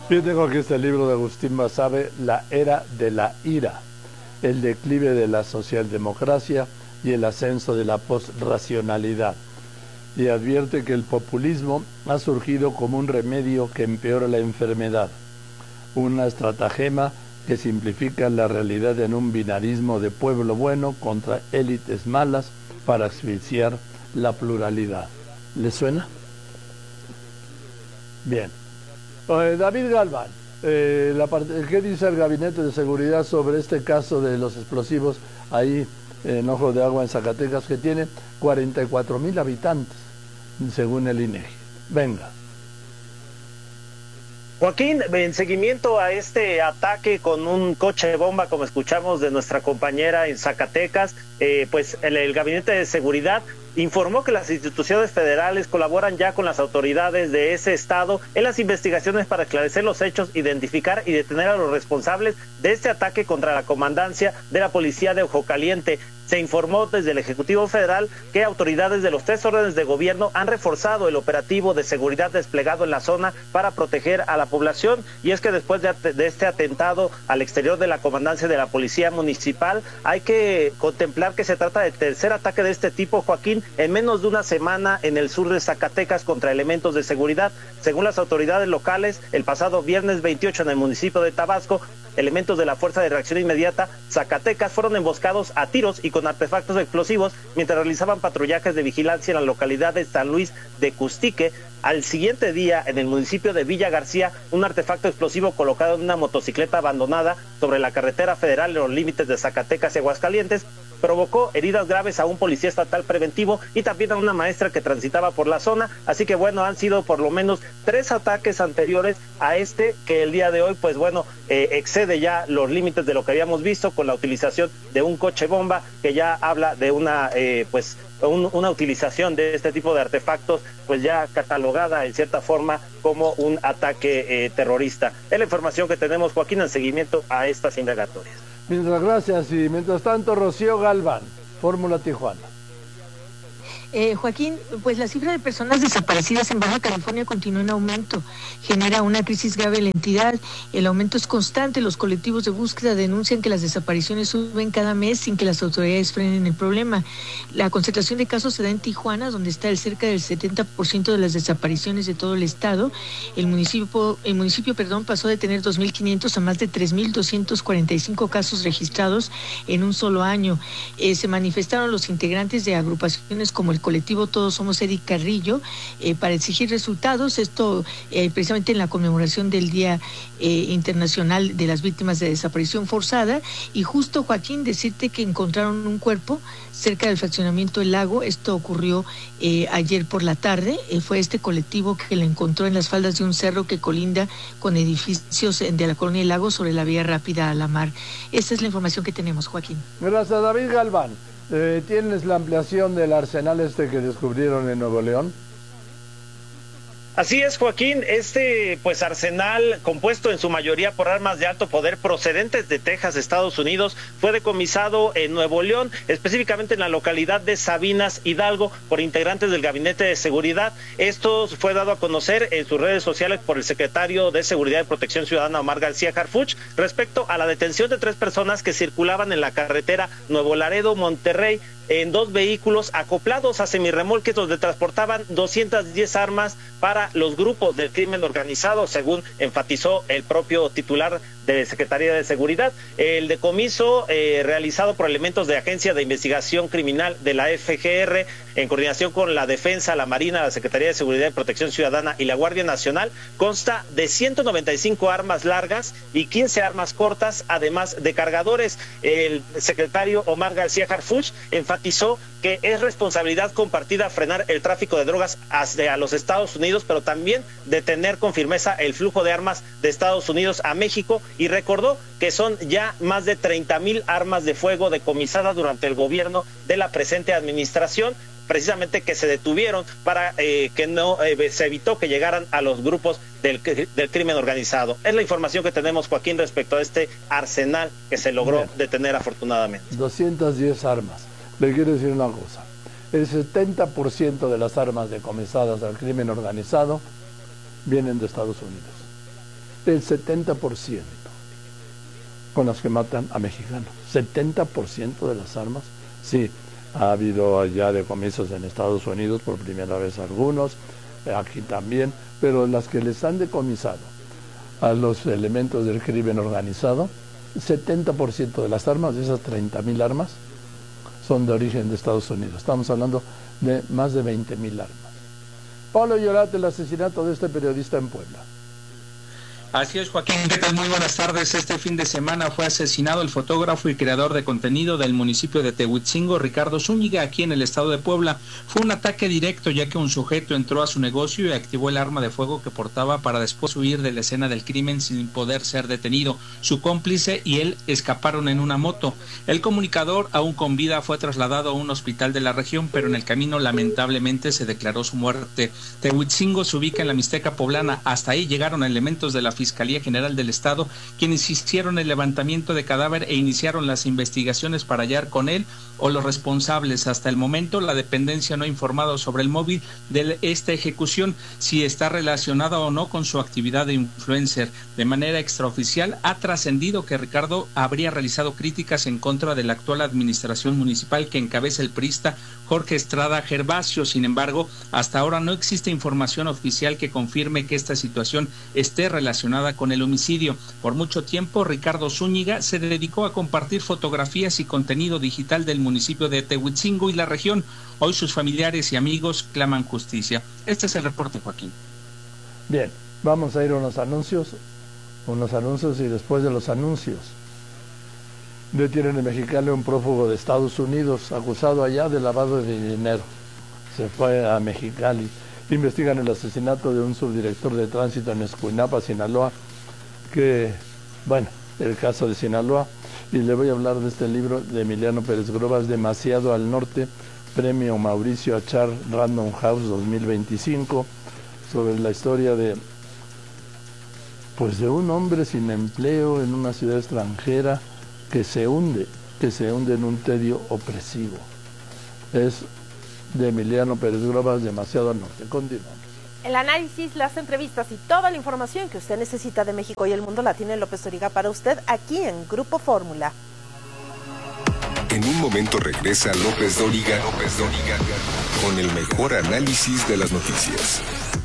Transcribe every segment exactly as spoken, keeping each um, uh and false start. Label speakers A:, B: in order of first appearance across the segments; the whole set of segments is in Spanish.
A: Yo tengo aquí este libro de Agustín Basabe, La era de la ira, el declive de la socialdemocracia y el ascenso de la posracionalidad. Y advierte que el populismo ha surgido como un remedio que empeora la enfermedad, una estratagema que simplifica la realidad en un binarismo de pueblo bueno contra élites malas para asfixiar la pluralidad. ¿Le suena? Bien. Eh, David Galván, eh, la parte, ¿qué dice el Gabinete de Seguridad sobre este caso de los explosivos ahí en Ojo de Agua, en Zacatecas, que tiene cuarenta y cuatro mil habitantes, según el INEGI? Venga.
B: Joaquín, en seguimiento a este ataque con un coche bomba, como escuchamos de nuestra compañera en Zacatecas, eh, pues el, el Gabinete de Seguridad informó que las instituciones federales colaboran ya con las autoridades de ese estado en las investigaciones para esclarecer los hechos, identificar y detener a los responsables de este ataque contra la comandancia de la policía de Ojo Caliente. Se informó desde el Ejecutivo Federal que autoridades de los tres órdenes de gobierno han reforzado el operativo de seguridad desplegado en la zona para proteger a la población, y es que después de, de este atentado al exterior de la comandancia de la Policía Municipal, hay que contemplar que se trata del tercer ataque de este tipo, Joaquín, en menos de una semana en el sur de Zacatecas contra elementos de seguridad. Según las autoridades locales, el pasado viernes veintiocho en el municipio de Tabasco, elementos de la Fuerza de Reacción Inmediata Zacatecas fueron emboscados a tiros y con artefactos explosivos mientras realizaban patrullajes de vigilancia en la localidad de San Luis de Custique. Al siguiente día, en el municipio de Villa García, un artefacto explosivo colocado en una motocicleta abandonada sobre la carretera federal en los límites de Zacatecas y Aguascalientes provocó heridas graves a un policía estatal preventivo y también a una maestra que transitaba por la zona. Así que bueno, han sido por lo menos tres ataques anteriores a este, que el día de hoy pues bueno eh, excede ya los límites de lo que habíamos visto, con la utilización de un coche bomba, que ya habla de una eh, pues un, una utilización de este tipo de artefactos pues ya catalogada en cierta forma como un ataque eh, terrorista. Es la información que tenemos, Joaquín, en seguimiento a estas indagatorias.
A: Mientras, gracias. Y mientras tanto, Rocío Galván, Fórmula Tijuana.
C: Eh, Joaquín, pues la cifra de personas desaparecidas en Baja California continúa en aumento. Genera una crisis grave en la entidad. El aumento es constante. Los colectivos de búsqueda denuncian que las desapariciones suben cada mes sin que las autoridades frenen el problema. La concentración de casos se da en Tijuana, donde está el cerca del setenta por ciento de las desapariciones de todo el estado. El municipio, el municipio perdón, pasó de tener dos mil quinientos a más de tres mil doscientos cuarenta y cinco casos registrados en un solo año. Eh, se manifestaron los integrantes de agrupaciones como el colectivo Todos Somos Eric Carrillo eh, para exigir resultados, esto eh, precisamente en la conmemoración del Día eh, Internacional de las Víctimas de Desaparición Forzada. Y justo, Joaquín, decirte que encontraron un cuerpo cerca del fraccionamiento El Lago. Esto ocurrió eh, ayer por la tarde. Eh, fue este colectivo que lo encontró en las faldas de un cerro que colinda con edificios de la colonia El Lago sobre la vía rápida a la mar. Esta es la información que tenemos, Joaquín.
A: Gracias, David Galván. Eh, ¿Tienes la ampliación del arsenal este que descubrieron en Nuevo León?
B: Así es, Joaquín, este pues arsenal, compuesto en su mayoría por armas de alto poder procedentes de Texas, Estados Unidos, fue decomisado en Nuevo León, específicamente en la localidad de Sabinas, Hidalgo, por integrantes del Gabinete de Seguridad. Esto fue dado a conocer en sus redes sociales por el secretario de Seguridad y Protección Ciudadana, Omar García Harfuch, respecto a la detención de tres personas que circulaban en la carretera Nuevo Laredo-Monterrey en dos vehículos acoplados a semirremolques donde transportaban doscientas diez armas para los grupos del crimen organizado, según enfatizó el propio titular de Secretaría de Seguridad. El decomiso eh, realizado por elementos de Agencia de Investigación Criminal de la F G R en coordinación con la Defensa, la Marina, la Secretaría de Seguridad y Protección Ciudadana y la Guardia Nacional consta de ciento noventa y cinco armas largas y quince armas cortas, además de cargadores. El secretario Omar García Harfuch enfatizó que es responsabilidad compartida frenar el tráfico de drogas hacia los Estados Unidos, pero también detener con firmeza el flujo de armas de Estados Unidos a México, y recordó que son ya más de treinta mil armas de fuego decomisadas durante el gobierno de la presente administración, precisamente que se detuvieron para eh, que no eh, se evitó que llegaran a los grupos del, del crimen organizado. Es la información que tenemos, Joaquín, respecto a este arsenal que se logró Bien. detener afortunadamente.
A: doscientas diez armas. Le quiero decir una cosa. El setenta por ciento de las armas decomisadas al crimen organizado vienen de Estados Unidos. el setenta por ciento con las que matan a mexicanos. setenta por ciento de las armas, sí, ha habido ya decomisos en Estados Unidos, por primera vez algunos, aquí también, pero las que les han decomisado a los elementos del crimen organizado, setenta por ciento de las armas, de esas treinta mil armas, son de origen de Estados Unidos. Estamos hablando de más de veinte mil armas. Pablo Llorate, el asesinato de este periodista en Puebla.
D: Así es, Joaquín, ¿qué tal? Muy buenas tardes. Este fin de semana fue asesinado el fotógrafo y creador de contenido del municipio de Tehuitzingo, Ricardo Zúñiga, aquí en el estado de Puebla. Fue un ataque directo, ya que un sujeto entró a su negocio y activó el arma de fuego que portaba para después huir de la escena del crimen sin poder ser detenido. Su cómplice y él escaparon en una moto. El comunicador, aún con vida, fue trasladado a un hospital de la región, pero en el camino lamentablemente se declaró su muerte. Tehuitzingo se ubica en la Mixteca poblana. Hasta ahí llegaron elementos de la Fiscalía General del Estado, quienes hicieron el levantamiento de cadáver e iniciaron las investigaciones para hallar con él o los responsables. Hasta el momento, la dependencia no ha informado sobre el móvil de esta ejecución, si está relacionada o no con su actividad de influencer. De manera extraoficial, ha trascendido que Ricardo habría realizado críticas en contra de la actual administración municipal que encabeza el priista Jorge Estrada Gervasio. Sin embargo, hasta ahora no existe información oficial que confirme que esta situación esté relacionada con el homicidio. Por mucho tiempo, Ricardo Zúñiga se dedicó a compartir fotografías y contenido digital del municipio de Tehuitzingo y la región. Hoy sus familiares y amigos claman justicia. Este es el reporte, Joaquín.
A: Bien, vamos a ir a unos anuncios, unos anuncios y después de los anuncios. Detienen en Mexicali a un prófugo de Estados Unidos acusado allá de lavado de dinero. Se fue a Mexicali. Investigan el asesinato de un subdirector de tránsito en Escuinapa, Sinaloa, que, bueno, el caso de Sinaloa, y le voy a hablar de este libro de Emiliano Pérez Grobas, Demasiado al Norte, Premio Mauricio Achar Random House dos mil veinticinco, sobre la historia de, pues, de un hombre sin empleo en una ciudad extranjera que se hunde, que se hunde en un tedio opresivo. Es de Emiliano Pérez Grobas, Demasiado al Norte. Continuamos.
E: El análisis, las entrevistas y toda la información que usted necesita de México y el mundo la tiene López Dóriga para usted aquí en Grupo Fórmula.
F: En un momento regresa López Dóriga, López Dóriga con el mejor análisis de las noticias.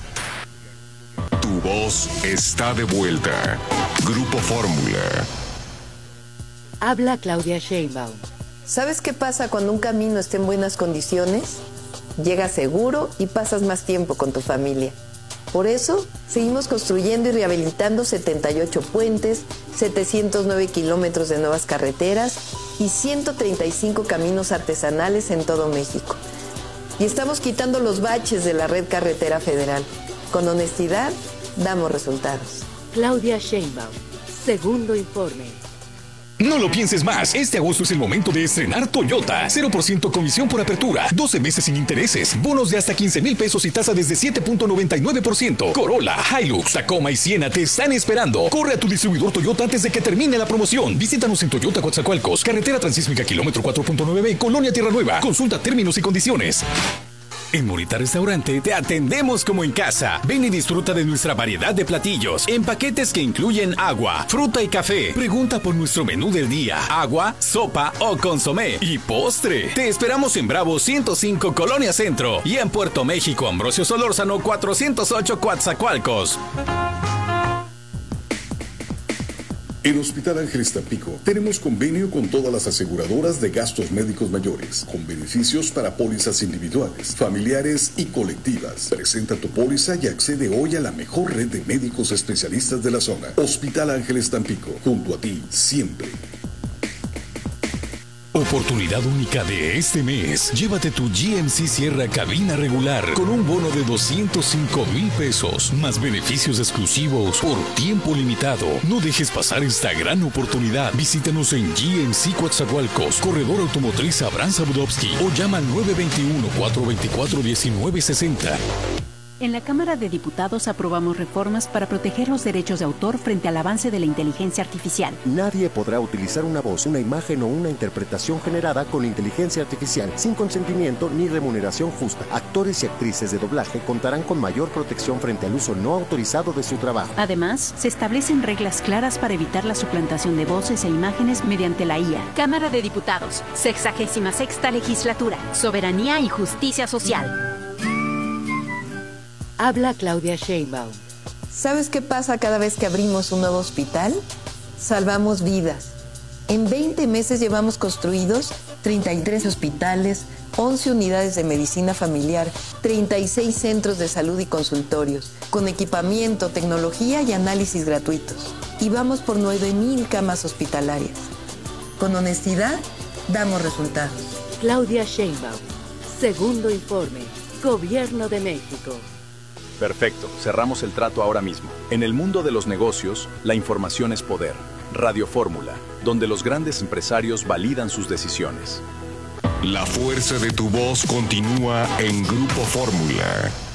F: Tu voz está de vuelta. Grupo Fórmula.
G: Habla Claudia Sheinbaum.
H: ¿Sabes qué pasa cuando un camino está en buenas condiciones? Llegas seguro y pasas más tiempo con tu familia. Por eso, seguimos construyendo y rehabilitando setenta y ocho puentes, setecientos nueve kilómetros de nuevas carreteras y ciento treinta y cinco caminos artesanales en todo México. Y estamos quitando los baches de la red carretera federal. Con honestidad, damos resultados.
G: Claudia Sheinbaum, segundo informe.
I: No lo pienses más. Este agosto es el momento de estrenar Toyota. cero por ciento comisión por apertura. doce meses sin intereses. Bonos de hasta quince mil pesos y tasa desde siete punto noventa y nueve por ciento. Corolla, Hilux, Tacoma y Siena te están esperando. Corre a tu distribuidor Toyota antes de que termine la promoción. Visítanos en Toyota Coatzacoalcos, carretera transísmica kilómetro cuatro punto nueve, Colonia Tierra Nueva. Consulta términos y condiciones. En Morita Restaurante te atendemos como en casa. Ven y disfruta de nuestra variedad de platillos en paquetes que incluyen agua, fruta y café. Pregunta por nuestro menú del día: agua, sopa o consomé y postre. Te esperamos en Bravo ciento cinco Colonia Centro y en Puerto México Ambrosio Solórzano cuatrocientos ocho Coatzacoalcos.
J: En Hospital Ángeles Tampico tenemos convenio con todas las aseguradoras de gastos médicos mayores, con beneficios para pólizas individuales, familiares y colectivas. Presenta tu póliza y accede hoy a la mejor red de médicos especialistas de la zona. Hospital Ángeles Tampico, junto a ti siempre.
I: Oportunidad única de este mes. Llévate tu G M C Sierra cabina regular con un bono de doscientos cinco mil pesos, más beneficios exclusivos por tiempo limitado. No dejes pasar esta gran oportunidad. Visítanos en G M C Coatzacoalcos, Corredor Automotriz Abraham Zabudowski o llama al nueve dos uno, cuatro dos cuatro, uno nueve seis cero.
K: En la Cámara de Diputados aprobamos reformas para proteger los derechos de autor frente al avance de la inteligencia artificial.
L: Nadie podrá utilizar una voz, una imagen o una interpretación generada con inteligencia artificial sin consentimiento ni remuneración justa. Actores y actrices de doblaje contarán con mayor protección frente al uso no autorizado de su trabajo.
K: Además, se establecen reglas claras para evitar la suplantación de voces e imágenes mediante la I A.
M: Cámara de Diputados, sexagésima sexta legislatura, soberanía y justicia social.
G: Habla Claudia Sheinbaum.
H: ¿Sabes qué pasa cada vez que abrimos un nuevo hospital? Salvamos vidas. En veinte meses llevamos construidos treinta y tres hospitales, once unidades de medicina familiar, treinta y seis centros de salud y consultorios, con equipamiento, tecnología y análisis gratuitos. Y vamos por nueve mil camas hospitalarias. Con honestidad, damos resultados.
G: Claudia Sheinbaum. Segundo informe. Gobierno de México.
N: Perfecto, cerramos el trato ahora mismo. En el mundo de los negocios, la información es poder. Radio Fórmula, donde los grandes empresarios validan sus decisiones.
F: La fuerza de tu voz continúa en Grupo Fórmula.